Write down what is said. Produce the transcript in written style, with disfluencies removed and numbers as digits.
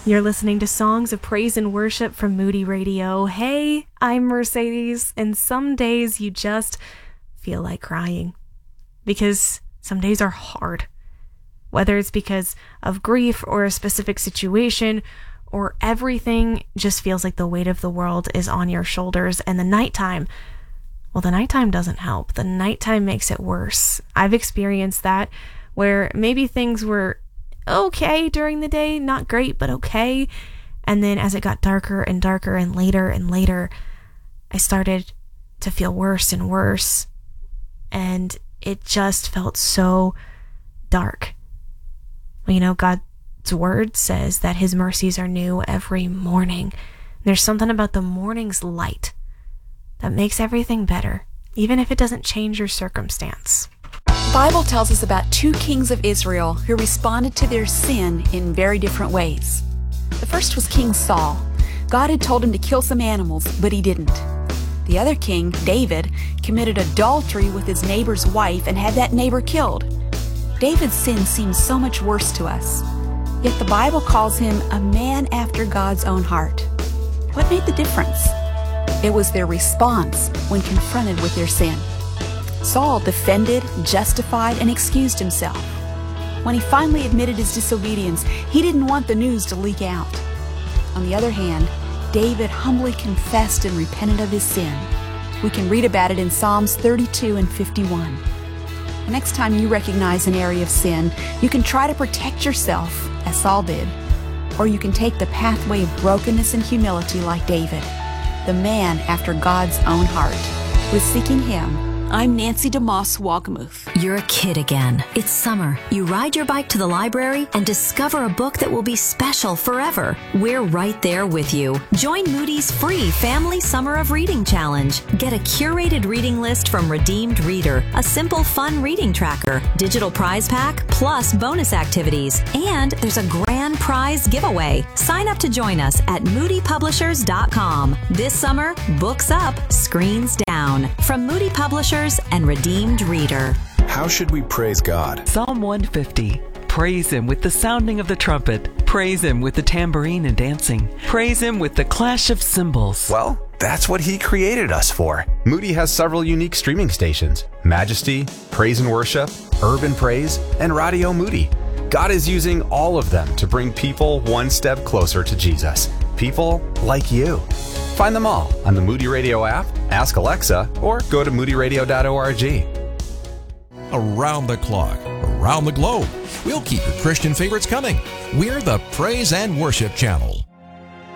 You're listening to Songs of Praise and Worship from Moody Radio. Hey, I'm Mercedes, and some days you just feel like crying. Because some days are hard. Whether it's because of grief or a specific situation, or everything just feels like the weight of the world is on your shoulders. And the nighttime doesn't help. The nighttime makes it worse. I've experienced that, where maybe things were okay during the day, not great, but okay. And then as it got darker and darker and later, I started to feel worse and worse. And it just felt so dark. Well, you know, God's word says that his mercies are new every morning. There's something about the morning's light that makes everything better, even if it doesn't change your circumstance. The Bible tells us about two kings of Israel who responded to their sin in very different ways. The first was King Saul. God had told him to kill some animals, but he didn't. The other king, David, committed adultery with his neighbor's wife and had that neighbor killed. David's sin seems so much worse to us, yet the Bible calls him a man after God's own heart. What made the difference? It was their response when confronted with their sin. Saul defended, justified, and excused himself. When he finally admitted his disobedience, he didn't want the news to leak out. On the other hand, David humbly confessed and repented of his sin. We can read about it in Psalms 32 and 51. The next time you recognize an area of sin, you can try to protect yourself, as Saul did, or you can take the pathway of brokenness and humility like David, the man after God's own heart. With Seeking Him, I'm Nancy DeMoss Wagamuth. You're a kid again. It's summer. You ride your bike to the library and discover a book that will be special forever. We're right there with you. Join Moody's free Family Summer of Reading Challenge. Get a curated reading list from Redeemed Reader, a simple, fun reading tracker, digital prize pack, plus bonus activities. And there's a grand prize giveaway. Sign up to join us at moodypublishers.com. This summer, books up, screens down. From Moody Publishers and Redeemed Reader. How should we praise God? Psalm 150. Praise Him with the sounding of the trumpet. Praise Him with the tambourine and dancing. Praise Him with the clash of cymbals. Well, that's what He created us for. Moody has several unique streaming stations: Majesty, Praise and Worship, Urban Praise, and Radio Moody. God is using all of them to bring people one step closer to Jesus. People like you. Find them all on the Moody Radio app, ask Alexa, or go to moodyradio.org. Around the clock, around the globe, we'll keep your Christian favorites coming. We're the Praise and Worship Channel.